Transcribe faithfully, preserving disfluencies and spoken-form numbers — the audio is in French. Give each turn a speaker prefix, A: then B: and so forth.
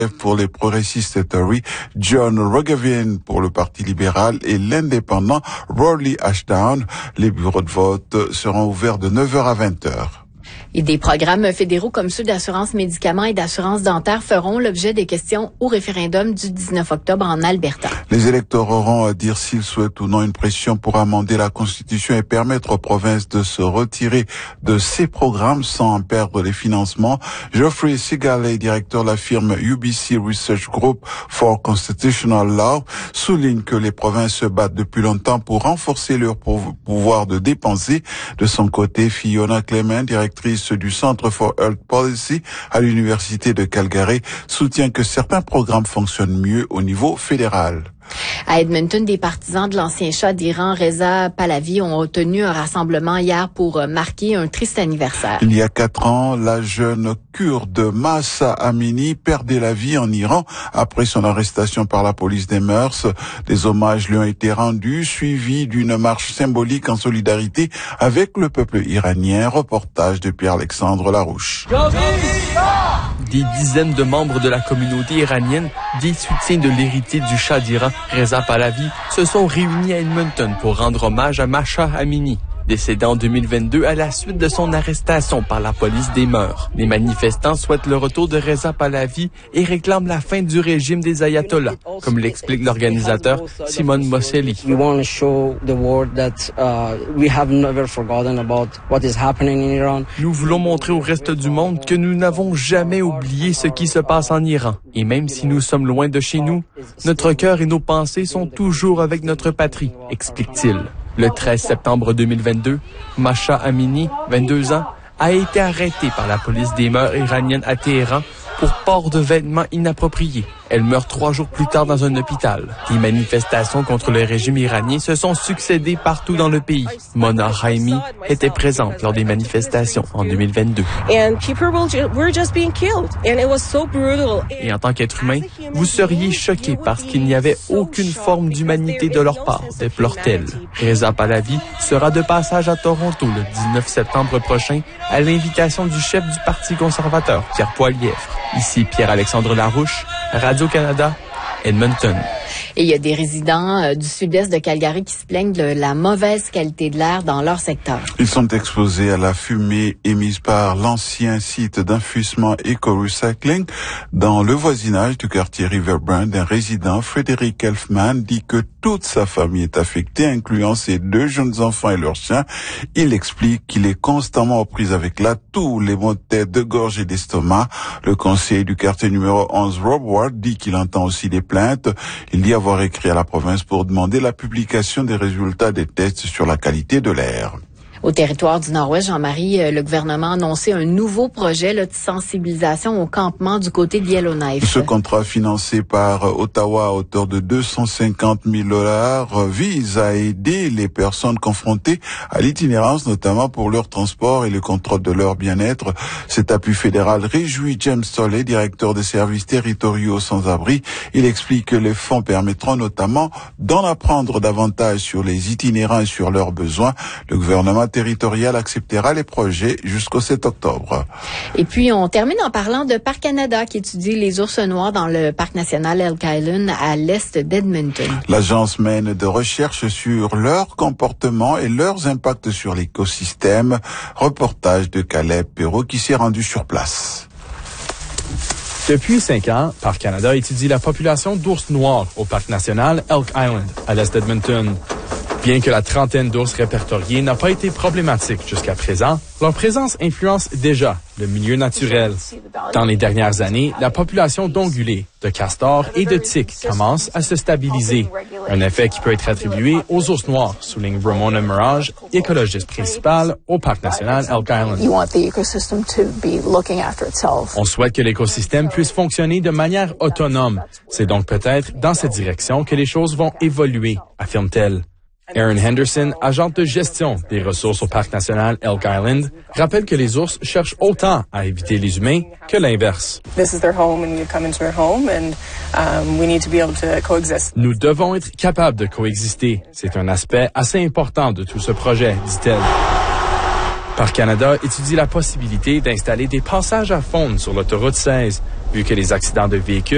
A: pour les progressistes Tory, John Roggeveen pour le Parti libéral et l'indépendant Rolly Ashdown. Les bureaux de vote seront ouverts de neuf heures à vingt heures.
B: Et des programmes fédéraux comme ceux d'assurance médicaments et d'assurance dentaire feront l'objet des questions au référendum du dix-neuf octobre en Alberta.
A: Les électeurs auront à dire s'ils souhaitent ou non une pression pour amender la Constitution et permettre aux provinces de se retirer de ces programmes sans en perdre les financements. Geoffrey Segaley, directeur de la firme U B C Research Group for Constitutional Law, souligne que les provinces se battent depuis longtemps pour renforcer leur pouvoir de dépenser. De son côté, Fiona Clement, directrice du Centre for Health Policy à l'Université de Calgary, soutient que certains programmes fonctionnent mieux au niveau fédéral.
B: À Edmonton, des partisans de l'ancien Shah d'Iran, Reza Pahlavi, ont tenu un rassemblement hier pour marquer un triste anniversaire.
A: Il y a quatre ans, la jeune kurde Mahsa Amini perdait la vie en Iran après son arrestation par la police des mœurs. Des hommages lui ont été rendus, suivis d'une marche symbolique en solidarité avec le peuple iranien. Reportage de Pierre-Alexandre Larouche.
C: Des dizaines de membres de la communauté iranienne, des soutiens de l'héritier du Shah d'Iran, Reza Pahlavi, se sont réunis à Edmonton pour rendre hommage à Mahsa Amini, décédé en deux mille vingt-deux à la suite de son arrestation par la police des mœurs. Les manifestants souhaitent le retour de Reza Pahlavi et réclament la fin du régime des ayatollahs, comme l'explique l'organisateur Simone Mosselli. Nous voulons montrer au reste du monde que nous n'avons jamais oublié ce qui se passe en Iran. Et même si nous sommes loin de chez nous, notre cœur et nos pensées sont toujours avec notre patrie, explique-t-il. Le treize septembre deux mille vingt-deux, Mahsa Amini, vingt-deux ans, a été arrêtée par la police des mœurs iraniennes à Téhéran pour port de vêtements inappropriés. Elle meurt trois jours plus tard dans un hôpital. Les manifestations contre le régime iranien se sont succédées partout dans le pays. Mona Haimi était présente lors des manifestations en deux mille vingt-deux. Et en tant qu'être humain, vous seriez choqué parce qu'il n'y avait aucune forme d'humanité de leur part, déplore-t-elle. Reza Pahlavi sera de passage à Toronto le dix-neuf septembre prochain à l'invitation du chef du Parti conservateur, Pierre Poilievre. Ici Pierre-Alexandre Larouche, Radio-Canada, Edmonton.
B: Et il y a des résidents euh, du sud-est de Calgary qui se plaignent de la mauvaise qualité de l'air dans leur secteur.
A: Ils sont exposés à la fumée émise par l'ancien site d'infusement Eco-Recycling dans le voisinage du quartier Riverbrand. Un résident, Frédéric Elfman, dit que toute sa famille est affectée, incluant ses deux jeunes enfants et leurs chiens. Il explique qu'il est constamment aux prises avec la toux, les maux de tête, de gorge et d'estomac. Le conseiller du quartier numéro onze, Rob Ward, dit qu'il entend aussi des plaintes. Il dit avoir écrit à la province pour demander la publication des résultats des tests sur la qualité de l'air.
B: Au territoire du Nord-Ouest, Jean-Marie, le gouvernement a annoncé un nouveau projet là, de sensibilisation au campement du côté de Yellowknife.
A: Ce contrat financé par Ottawa à hauteur de deux cent cinquante mille dollars vise à aider les personnes confrontées à l'itinérance, notamment pour leur transport et le contrôle de leur bien-être. Cet appui fédéral réjouit James Tolley, directeur des services territoriaux sans-abri. Il explique que les fonds permettront notamment d'en apprendre davantage sur les itinérants et sur leurs besoins. Le gouvernement territorial acceptera les projets jusqu'au sept octobre.
B: Et puis, on termine en parlant de Parc Canada qui étudie les ours noirs dans le parc national Elk Island à l'est d'Edmonton.
A: L'agence mène des recherches sur leur comportement et leurs impacts sur l'écosystème. Reportage de Caleb Perrault qui s'est rendu sur place.
D: Depuis cinq ans, Parc Canada étudie la population d'ours noirs au parc national Elk Island à l'est d'Edmonton. Bien que la trentaine d'ours répertoriés n'a pas été problématique jusqu'à présent, leur présence influence déjà le milieu naturel. Dans les dernières années, la population d'ongulés, de castors et de tiques commence à se stabiliser. Un effet qui peut être attribué aux ours noirs, souligne Ramona Mirage, écologiste principale au Parc national Elk Island. On souhaite que l'écosystème puisse fonctionner de manière autonome. C'est donc peut-être dans cette direction que les choses vont évoluer, affirme-t-elle. Erin Henderson, agente de gestion des ressources au Parc national Elk Island, rappelle que les ours cherchent autant à éviter les humains que l'inverse. Nous devons être capables de coexister. C'est un aspect assez important de tout ce projet, dit-elle. Parc Canada étudie la possibilité d'installer des passages à faune sur l'autoroute seize, vu que les accidents de véhicules